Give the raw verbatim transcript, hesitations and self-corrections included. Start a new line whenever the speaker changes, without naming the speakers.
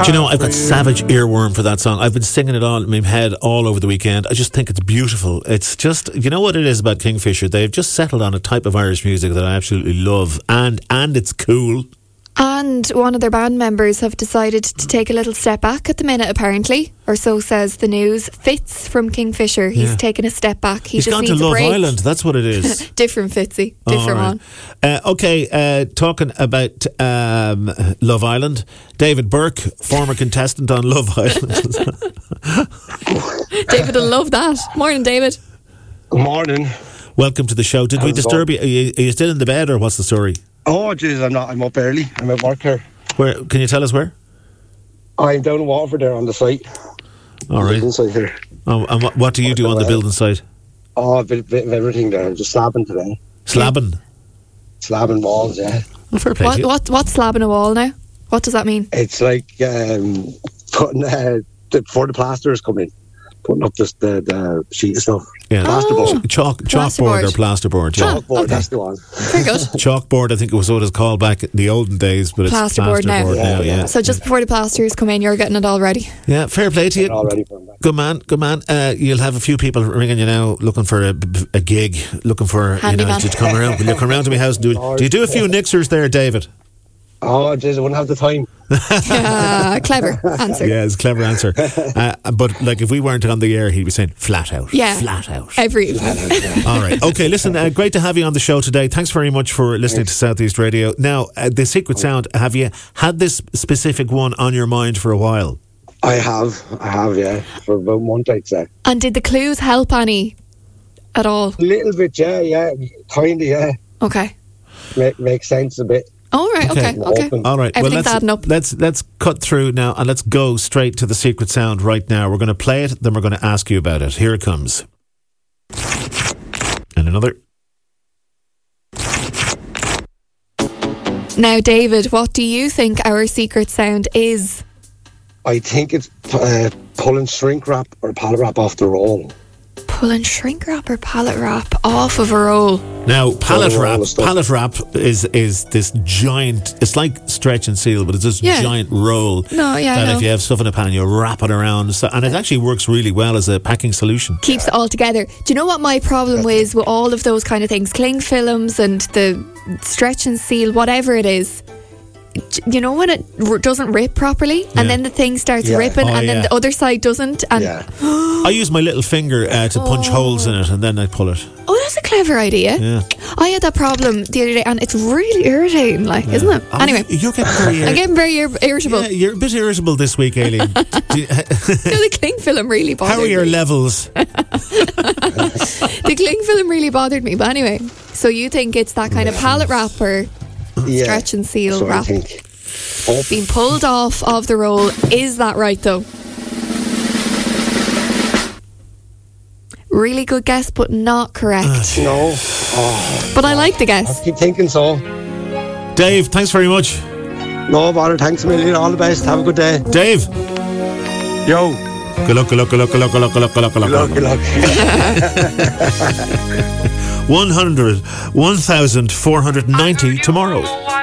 Do you know, I've got savage earworm for that song. I've been singing it on in my head all over the weekend. I just think it's beautiful. It's just, you know what it is about Kingfisher? They've just settled on a type of Irish music that I absolutely love, and and it's cool.
And one of their band members have decided to take a little step back at the minute, apparently, or so says the news. Fitz from Kingfisher, he's
Yeah.
taken a step back. He
He's
just
gone
needs
to
a
Love
break.
Island. That's what it is.
Different Fitzy, different
All
one.
right. Uh, okay, uh, talking about um, Love Island, David Burke, former contestant on Love Island.
David will love that. Morning, David.
Good morning.
Welcome to the show. Did we
How's it
disturb you? Are, you? are you still in the bed, or what's the story?
Oh, jeez, I'm not. I'm up early. I'm at work here.
Where? Can you tell us where?
I'm down in Waterford there on the site.
All right.
Inside here.
Oh, and what, what do you do on the building site?
Oh, a bit, bit of everything there. I'm just slabbing today.
Slabbing?
Slabbing walls, yeah.
Oh, fair play.
What,
to you.
what, what's slabbing a wall now? What does that mean?
It's like um, putting uh, the, before the plasters come in, putting up this, the the sheet of stuff.
Yeah.
Plasterboard.
Chalk, chalkboard or plasterboard? Yeah.
Chalkboard,
okay.
that's the one.
Very good.
Chalkboard, I think it was what it was called back in the olden days, but it's
Plasterboard now.
plasterboard now.
Yeah,
Yeah,
yeah.
So just before the plasters come in, you're getting it all ready.
yeah. Fair play to
They're
you.
all ready for them.
Good man, good man. Uh, you'll have a few people ringing you now, looking for a, a gig, looking for you know
Handyman.
to come around. Will you come around to my house? And do it? Do you do a few nixers there, David?
Oh, jeez, I wouldn't have the time.
Uh, clever answer.
Yeah, it's a clever answer. Uh, but like, if we weren't on the air, he'd be saying flat out.
Yeah.
Flat out.
Every evening.
All right. Okay, listen, uh, great to have you on the show today. Thanks very much for listening to Southeast Radio. Now, uh, the Secret Sound, have you had this specific one on your mind for a while?
I have, I have, yeah, for about a month, I'd say.
And did the clues help any at all?
A little bit, yeah, yeah, kind of, yeah.
Okay.
Make, makes sense a bit.
All right, okay, okay.
Open.
All right.
Everything's
well, let's,
adding up.
Let's let's cut through now and let's go straight to the Secret Sound right now. We're going to play it, then we're going to ask you about it. Here it comes. And another.
Now, David, what do you think our secret sound is?
I think it's uh, pulling shrink wrap or pallet wrap off the roll.
Pulling shrink wrap or pallet wrap off of a roll.
Now, pallet
roll
wrap.
of stuff.
Pallet wrap is is this giant. It's like stretch and seal, but it's this
Yeah.
giant roll.
No, yeah, I
That
know.
if you have stuff in a pan, you wrap it around, so, and it actually works really well as a packing solution.
Keeps it all together. Do you know what my problem is with all of those kind of things? Cling films and the stretch and seal, whatever it is. D- You know when it r- doesn't rip properly, and
Yeah.
then the thing starts
Yeah.
ripping,
Oh,
and
yeah.
then the other side doesn't. And
Yeah.
I use my little finger uh, to punch holes in it, and then I pull it.
oh, that's a clever idea.
Yeah.
I had that problem the other day, and it's really irritating, like, isn't it?
Oh,
Anyway,
you're getting very.
I'm getting very ir- irritable.
Yeah, you're a bit irritable this week, Aileen. Do you-
No, the cling film really bothered
how are your
me.
levels?
The cling film really bothered me. But anyway, so you think it's that kind of pallet wrap or
Yeah.
stretch and seal
So I
wrap
think.
being pulled off of the roll? Is that right, though? Really good guess, but not correct.
No. Oh,
But I like the
I
guess.
keep thinking so.
Dave, thanks very much.
No bother. Thanks a million. All the best. Have a good day.
Dave.
Yo.
Good luck, good luck, good luck, good luck, good luck, good luck, good luck, good
Good
luck.
luck. Good luck.
one hundred, one thousand four hundred ninety tomorrow.